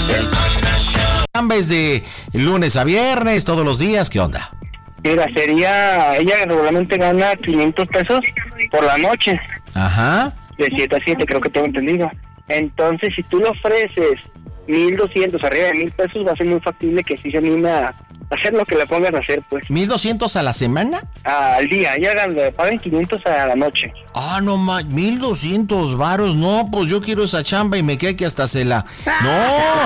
Chamba es de lunes a viernes, todos los días, ¿qué onda? Mira, ella regularmente gana 500 pesos por la noche. Ajá. De 7 a 7, creo que tengo entendido. Entonces, si tú le ofreces 1,200, arriba de 1,000 pesos, va a ser muy factible que sí se anime a hacer lo que le pongan a hacer, pues. ¿1,200 a la semana? Al día, ella le pagan 500 a la noche. Ah, no más, 1,200 varos, no, pues yo quiero esa chamba y me queda que hasta se la... ¡No!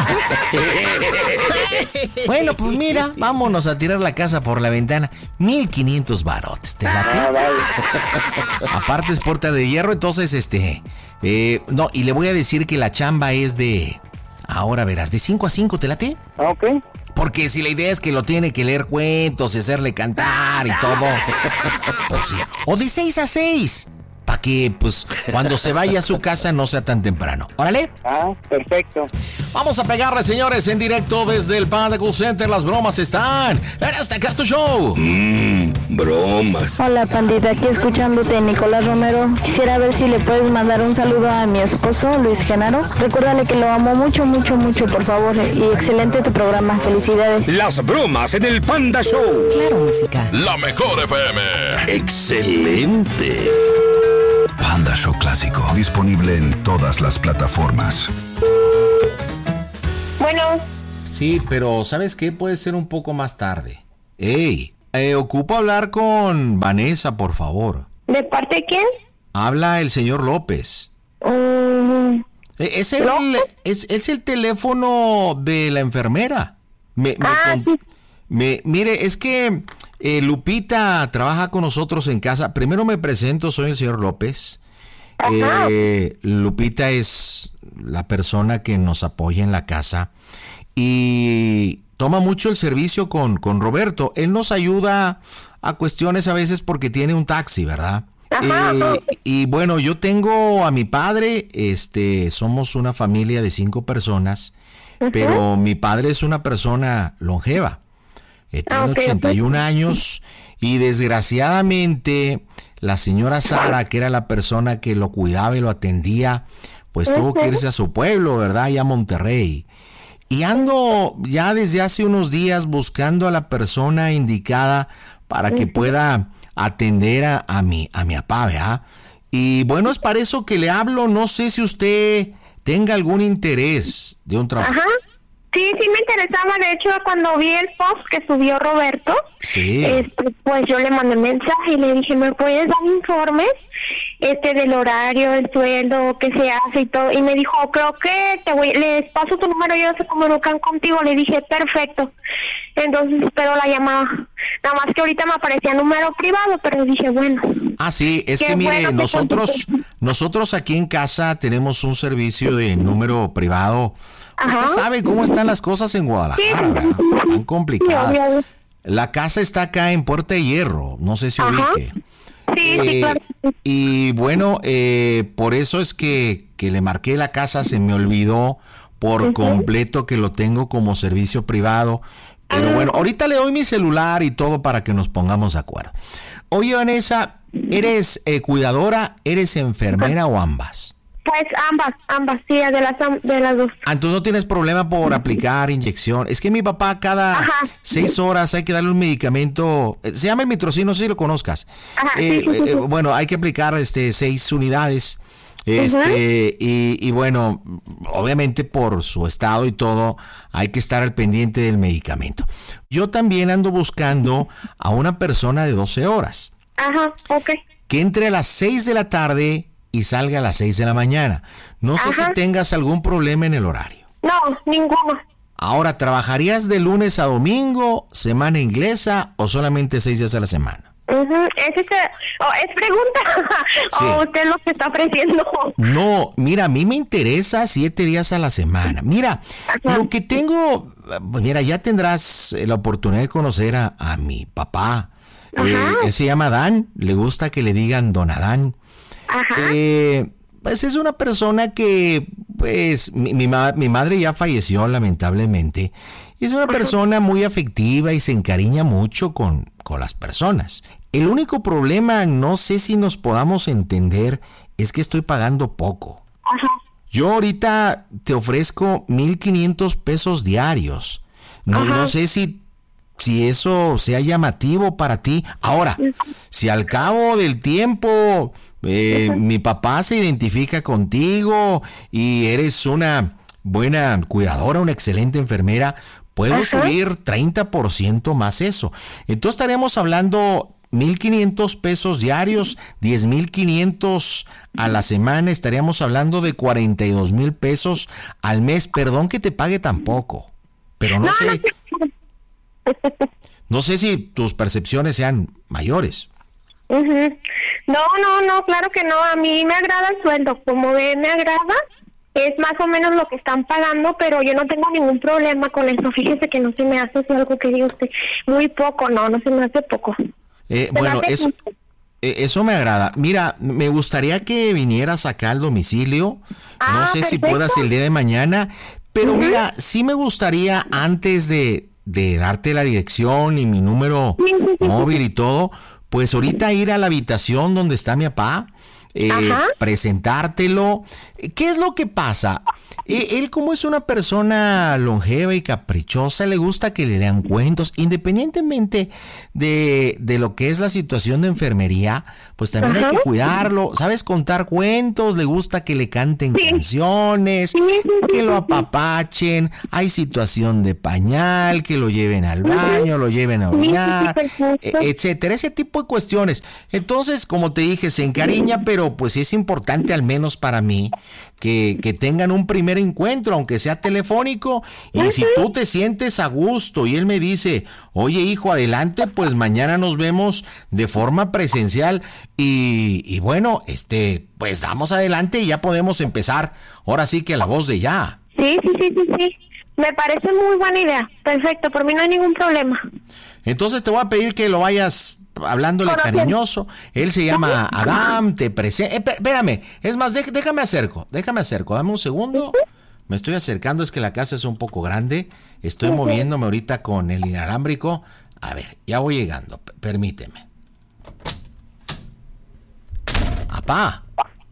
Bueno, pues mira, vámonos a tirar la casa por la ventana. 1,500 varotes, ¿te late? Vale. Aparte es puerta de hierro, entonces no, y le voy a decir que la chamba es de... Ahora verás, de 5 a 5, ¿te late? Ok. Porque si la idea es que lo tiene que leer cuentos, hacerle cantar y todo, pues sí. O de 6 a 6, para que pues cuando se vaya a su casa no sea tan temprano. Órale. Ah, perfecto. Vamos a pegarle, señores, en directo desde el Panda Cool Center. Las bromas están en este Casto Show. Bromas. Hola, pandita, aquí escuchándote, Nicolás Romero. Quisiera ver si le puedes mandar un saludo a mi esposo, Luis Genaro. Recuérdale que lo amo mucho, mucho, mucho, por favor. Y excelente tu programa. Felicidades. Las bromas en el Panda Show. Claro, música. La mejor FM. Excelente. Panda Show Clásico. Disponible en todas las plataformas. Bueno. Sí, pero ¿sabes qué? Puede ser un poco más tarde. Ey, ocupo hablar con Vanessa, por favor. ¿De parte de quién? Habla el señor López. Es el teléfono de la enfermera. Mire, es que Lupita trabaja con nosotros en casa. Primero me presento, soy el señor López. Lupita es la persona que nos apoya en la casa y toma mucho el servicio con Roberto. Él nos ayuda a cuestiones a veces porque tiene un taxi, ¿verdad? Y bueno, yo tengo a mi padre, somos una familia de 5 personas, pero mi padre es una persona longeva, tiene 81 años y desgraciadamente la señora Sara, que era la persona que lo cuidaba y lo atendía, pues tuvo que irse a su pueblo, ¿verdad? Allá a Monterrey. Y ando ya desde hace unos días buscando a la persona indicada para que pueda atender a mi papá, ¿verdad? Y bueno, es para eso que le hablo. No sé si usted tenga algún interés de un trabajo. Ajá. Sí, me interesaba. De hecho, cuando vi el post que subió Roberto, sí, pues yo le mandé un mensaje y le dije, ¿me puedes dar informes del horario, el sueldo, qué se hace y todo? Y me dijo, creo que les paso tu número y ellos se comunican contigo. Le dije, perfecto. Entonces espero la llamada. Nada más que ahorita me aparecía número privado, pero dije, bueno. Ah, sí, es que mire, bueno nosotros aquí en casa tenemos un servicio de número privado. Usted sabe cómo están las cosas en Guadalajara, ¿verdad? Tan complicadas. Sí, la casa está acá en Puerta de Hierro, no sé si ubique. Sí, claro. Y bueno, por eso es que le marqué la casa, se me olvidó por completo que lo tengo como servicio privado. Pero bueno, ahorita le doy mi celular y todo para que nos pongamos de acuerdo. Oye, Vanessa, ¿eres cuidadora, eres enfermera o ambas? Pues ambas, sí, de las dos. Entonces no tienes problema por aplicar inyección. Es que mi papá cada 6 horas hay que darle un medicamento, se llama el Mitrocin, no sé si lo conozcas. Sí. Bueno, hay que aplicar 6 unidades. Y bueno, obviamente por su estado y todo, hay que estar al pendiente del medicamento. Yo también ando buscando a una persona de 12 horas. Que entre a las 6 de la tarde y salga a las 6 de la mañana. No sé si tengas algún problema en el horario. No, ninguno. Ahora, ¿trabajarías de lunes a domingo, semana inglesa o solamente 6 días a la semana? ¿Es pregunta? Sí. ¿O usted lo que está ofreciendo? No, mira, a mí me interesa 7 días a la semana. Mira, lo que tengo, mira, ya tendrás la oportunidad de conocer a mi papá. Él se llama Adán, le gusta que le digan Don Adán. Pues es una persona que, pues, mi madre ya falleció lamentablemente. Es una persona muy afectiva y se encariña mucho con las personas. El único problema, no sé si nos podamos entender, es que estoy pagando poco. Yo ahorita te ofrezco 1,500 pesos diarios. No sé si eso sea llamativo para ti. Ahora, si al cabo del tiempo mi papá se identifica contigo y eres una buena cuidadora, una excelente enfermera, puedo subir 30% más eso. Entonces estaríamos hablando 1,500 pesos diarios, 10,500 a la semana, estaríamos hablando de 42,000 pesos al mes. Perdón que te pague tan poco, pero no sé. No sé si tus percepciones sean mayores. No, claro que no. A mí me agrada el sueldo, como me agrada. Es más o menos lo que están pagando, pero yo no tengo ningún problema con eso. Fíjese que no se me hace algo que diga usted muy poco, no se me hace poco. Bueno, eso me agrada. Mira, me gustaría que vinieras acá al domicilio. No sé si puedas el día de mañana, pero mira, sí me gustaría antes de darte la dirección y mi número móvil y todo, pues ahorita ir a la habitación donde está mi papá. Presentártelo. ¿Qué es lo que pasa? Él, como es una persona longeva y caprichosa, le gusta que le lean cuentos, independientemente de lo que es la situación de enfermería, pues también hay que cuidarlo. ¿Sabes contar cuentos? Le gusta que le canten canciones, que lo apapachen, hay situación de pañal, que lo lleven al baño, lo lleven a orinar, etcétera, ese tipo de cuestiones. Entonces, como te dije, se encariña, pero pues sí es importante, al menos para mí, que tengan un primer encuentro, aunque sea telefónico, y si tú te sientes a gusto y él me dice, oye hijo, adelante, pues mañana nos vemos de forma presencial y bueno, pues damos adelante y ya podemos empezar, ahora sí que a la voz de ya. Sí, me parece muy buena idea, perfecto, por mí no hay ningún problema. Entonces te voy a pedir que lo vayas hablándole cariñoso. Él se llama Adam, te presenta. Espérame, es más, déjame acerco, dame un segundo. Me estoy acercando, es que la casa es un poco grande. Estoy moviéndome ahorita con el inalámbrico. A ver, ya voy llegando, permíteme. Apá.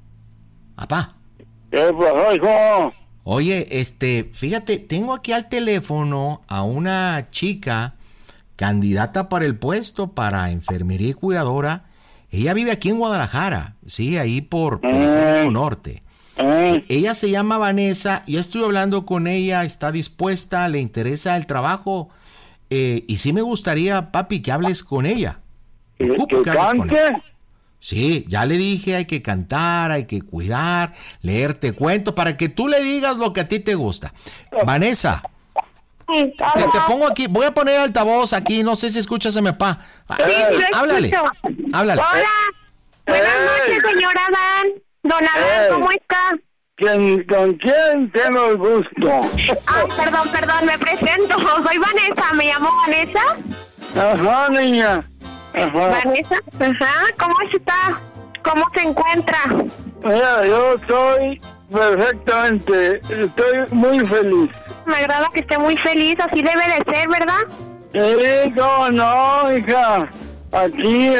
¿Qué pasó, hijo? Oye, fíjate, tengo aquí al teléfono a una chica candidata para el puesto para enfermería y cuidadora. Ella vive aquí en Guadalajara, sí, ahí por Periférico Norte. Ella se llama Vanessa, yo estuve hablando con ella, está dispuesta, le interesa el trabajo, y sí me gustaría, papi, que hables con ella. ¿Que cante? Sí, ya le dije, hay que cantar, hay que cuidar, leerte cuentos, para que tú le digas lo que a ti te gusta. Vanessa, te pongo aquí, voy a poner altavoz aquí, no sé si escuchas a mi papá. Háblale. Hola, buenas noches, señor Adán. Don Adán, ¿cómo está? ¿Con quién tengo el gusto? Perdón, me presento. Soy Vanessa, me llamo Vanessa. Ajá, niña. Vanessa, ¿cómo está? ¿Cómo se encuentra? Mira, yo estoy perfectamente, estoy muy feliz. Me agrada que esté muy feliz, así debe de ser, ¿verdad? Sí, ¿cómo no, hija? Aquí,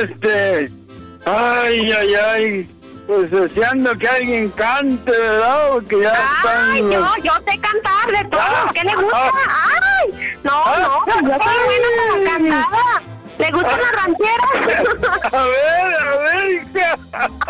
ay, pues deseando que alguien cante, ¿verdad? Porque ya están... yo sé cantar de todo, ¿qué le gusta? Yo soy buena como cantada. ¿Le gustan las rancheras? A ver, hija.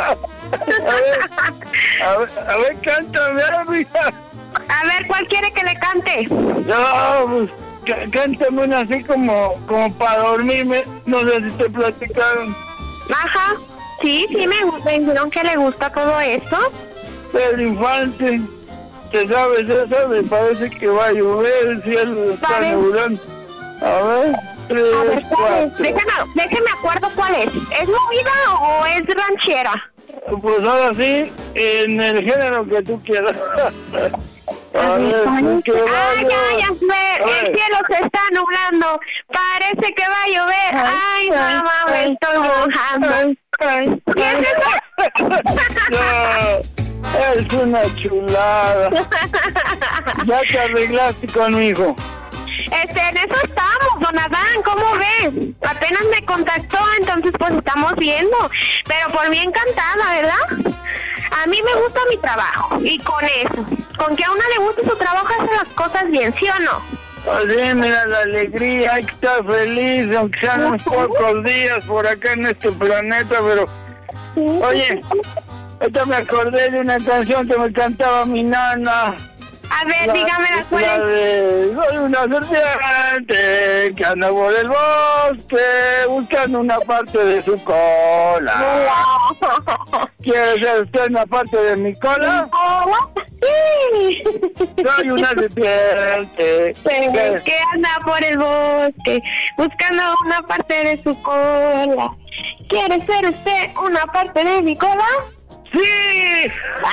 A ver, cántame, hija. A ver, ¿cuál quiere que le cante? No, pues, cántame una así como para dormirme. No sé si te platicaron. Ajá, sí, me dijeron que le gusta todo esto. El infante, ¿te sabes eso? Me parece que va a llover, el cielo está nublado. A ver, 3, 4. Déjeme acuerdo cuál es. ¿Es movida o es ranchera? Pues ahora sí, en el género que tú quieras. A ver, ya sé, el cielo se está nublando, parece que va a llover. Ay, mamá, me estoy mojando. ¿Qué es eso? No, es una chulada. Ya te arreglaste conmigo. En eso estamos, don Adán, ¿cómo ves? Apenas me contactó, entonces pues estamos viendo, pero por mí encantada, ¿verdad? A mí me gusta mi trabajo, y con eso, con que a una le guste su trabajo, hace las cosas bien, ¿sí o no? Oye, mira la alegría, hay que estar feliz, aunque sean unos pocos días por acá en este planeta, pero... Oye, ahorita me acordé de una canción que me cantaba mi nana. A ver, dígamela, ¿cuál es? La de, soy una serpiente que anda por el bosque buscando una parte de su cola. ¿Quiere ser usted una parte de mi cola? Sí. Soy una serpiente Que anda por el bosque buscando una parte de su cola. ¿Quiere ser usted una parte de mi cola? ¡Sí!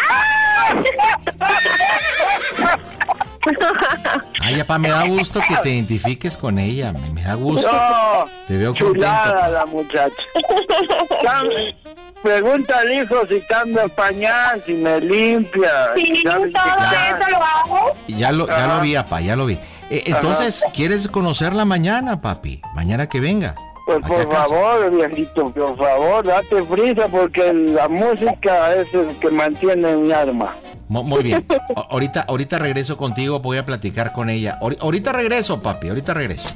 Ay, papá, me da gusto que te identifiques con ella. Me da gusto. No, te veo chulada contento. la muchacha. Pregunta al hijo si cambia el pañal, si me limpia. Sí, todo eso lo hago. Ya lo vi, papá, ya lo vi. Entonces, ¿quieres conocerla mañana, papi? Mañana que venga. Pues por favor, viejito, por favor, date prisa porque la música es el que mantiene mi alma. Muy bien. Ahorita regreso contigo, voy a platicar con ella. Ahorita regreso, papi, ahorita regreso.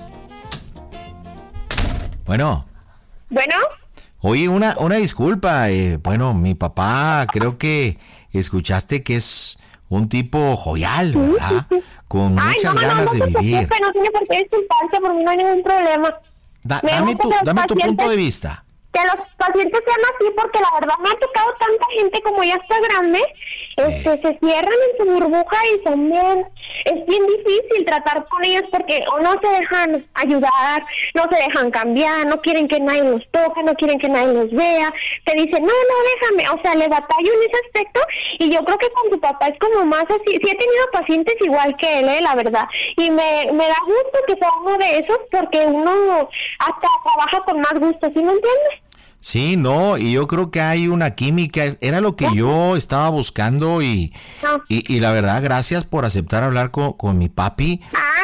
Bueno. ¿Bueno? Oye, una disculpa. Bueno, mi papá, creo que escuchaste que es un tipo jovial, ¿verdad? Con muchas ganas de vivir. No tiene por qué disculparse, por mí no hay ningún problema. Dame tu punto de vista. Que los pacientes sean así, porque la verdad me ha tocado tanta gente como ya está grande, se cierran en su burbuja y son bien, es bien difícil tratar con ellos porque o no se dejan ayudar, no se dejan cambiar, no quieren que nadie los toque, no quieren que nadie los vea, te dicen, no, déjame, o sea, le batallo en ese aspecto y yo creo que con tu papá es como más así, sí he tenido pacientes igual que él, la verdad, y me da gusto que sea uno de esos porque uno hasta trabaja con más gusto, ¿sí me entiendes? Sí, no, y yo creo que hay una química, era lo que yo estaba buscando y la verdad, gracias por aceptar hablar con mi papi.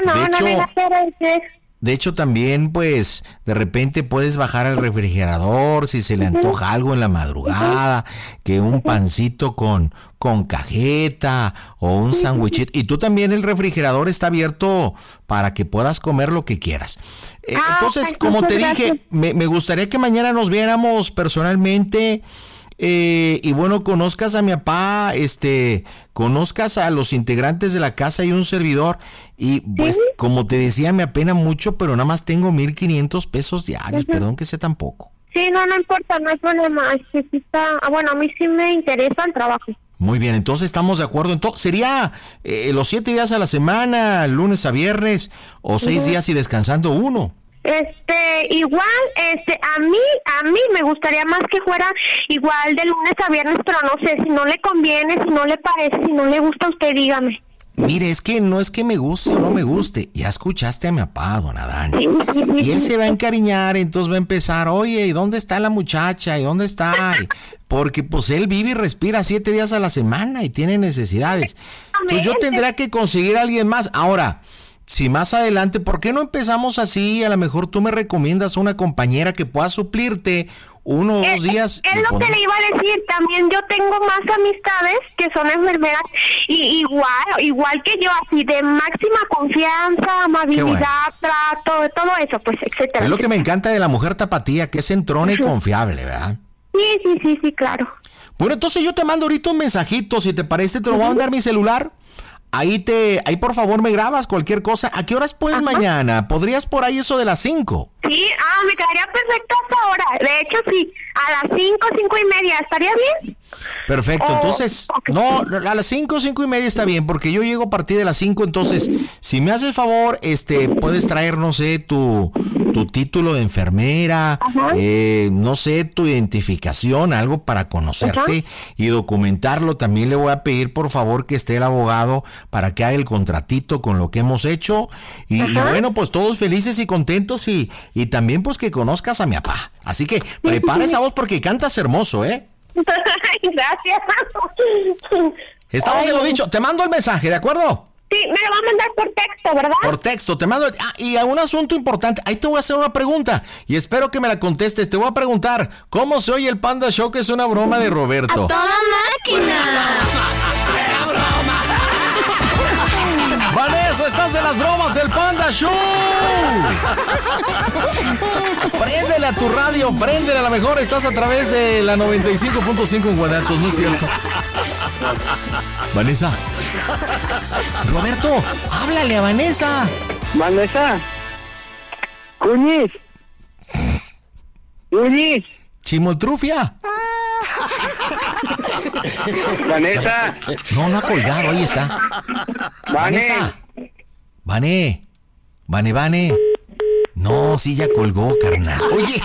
De hecho, también, pues, de repente puedes bajar al refrigerador si se le antoja algo en la madrugada, que un pancito con cajeta o un sándwichito. Y tú también, el refrigerador está abierto para que puedas comer lo que quieras. Entonces, como te dije, me gustaría que mañana nos viéramos personalmente. Y bueno, conozcas a mi papá, conozcas a los integrantes de la casa y un servidor. Y pues, como te decía, me apena mucho, pero nada más tengo 1,500 pesos diarios. Perdón que sea tan poco. Sí, no importa, no hay problema. Bueno, a mí sí me interesa el trabajo. Muy bien, entonces estamos de acuerdo. Entonces, ¿sería los 7 días a la semana, lunes a viernes, o 6 días y descansando uno? Igual, a mí me gustaría más que fuera igual de lunes a viernes, pero no sé, si no le conviene, si no le parece, si no le gusta, usted dígame. Mire, es que no es que me guste o no me guste, ya escuchaste a mi papá, don Adán, y él se va a encariñar, entonces va a empezar, oye, ¿y dónde está la muchacha? ¿Y dónde está? Porque pues él vive y respira 7 días a la semana y tiene necesidades. Pues yo tendría que conseguir a alguien más. Ahora, si más adelante, ¿por qué no empezamos así? A lo mejor tú me recomiendas a una compañera que pueda suplirte 1 o 2 días. Es lo que le iba a decir, también yo tengo más amistades que son enfermeras y igual que yo, así de máxima confianza, amabilidad, trato, todo eso, pues, etcétera. Es lo que me encanta de la mujer tapatía, que es entrona y confiable, ¿verdad? Sí, claro. Bueno, entonces yo te mando ahorita un mensajito, si te parece, te lo voy a mandar mi celular. Ahí por favor me grabas cualquier cosa. ¿A qué horas puedes mañana? ¿Podrías por ahí eso de las 5? Sí, me quedaría perfecto hasta ahora. De hecho, sí, a las 5, 5:30, ¿estaría bien? Perfecto, entonces, no, a las 5, 5:30 está bien, porque yo llego a partir de las 5, entonces, si me haces favor, puedes traer, no sé, tu título de enfermera, no sé, tu identificación, algo para conocerte y documentarlo. También le voy a pedir, por favor, que esté el abogado para que haga el contratito con lo que hemos hecho. Y bueno, pues todos felices y contentos y también pues que conozcas a mi papá. Así que prepara esa voz porque cantas hermoso, ¿eh? Gracias. Estamos en lo dicho. Te mando el mensaje, ¿de acuerdo? Sí, me lo va a mandar por texto, ¿verdad? Por texto, te mando. Y a un asunto importante, ahí te voy a hacer una pregunta y espero que me la contestes. Te voy a preguntar, ¿cómo se oye el Panda Show? Que es una broma de Roberto. ¡A toda máquina! Vanessa, estás en las bromas del Panda Show. Préndele a tu radio, préndele a la mejor. Estás a través de la 95.5 en Guanatos, ¿no es cierto? Vanessa. Roberto, háblale a Vanessa. Vanessa. Cuñiz. Cuñiz. Chimoltrufia. Vanessa. No ha colgado, ahí está. Vanessa. Vane. No, sí, ya colgó, carnal.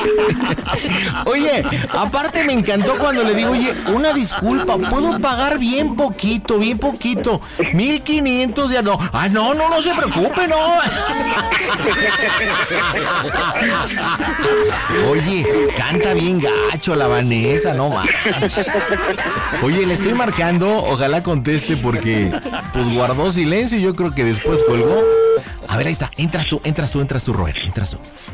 Oye, aparte me encantó cuando le digo, oye, una disculpa, puedo pagar bien poquito, 1,500 ya no. No se preocupe, no. Oye, canta bien gacho la Vanessa, no manches. Oye, le estoy marcando, ojalá conteste porque pues guardó silencio y yo creo que después colgó. A ver, ahí está, entras tú, Robert, entras tú.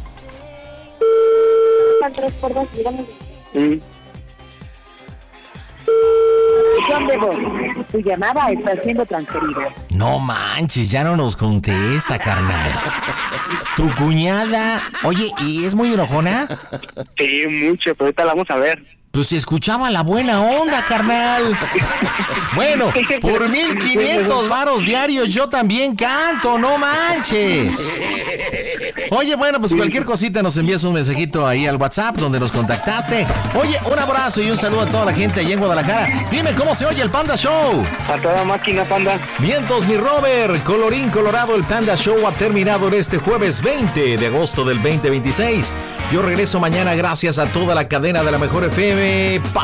Tu llamada está siendo transferida. No manches, ya no nos contesta, carnal. Tu cuñada, oye, ¿y es muy enojona? Sí, mucho, pero ahorita la vamos a ver. Pues se escuchaba la buena onda, carnal. Bueno, por 1,500 varos diarios yo también canto, no manches. Oye, bueno, pues cualquier cosita nos envías un mensajito ahí al WhatsApp donde nos contactaste. Oye, un abrazo y un saludo a toda la gente allá en Guadalajara. Dime cómo se oye el Panda Show. A toda máquina, Panda. Vientos, mi Robert. Colorín colorado, el Panda Show ha terminado en este jueves 20 de agosto del 2026. Yo regreso mañana gracias a toda la cadena de la Mejor FM.